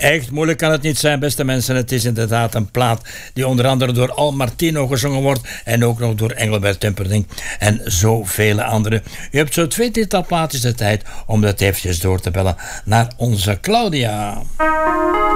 Echt moeilijk kan het niet zijn, beste mensen. Het is inderdaad een plaat die onder andere door Al Martino gezongen wordt en ook nog door Engelbert Humperdinck en zoveel anderen. U hebt zo 2-3 plaatjes de tijd om dat eventjes door te bellen naar onze Claudia.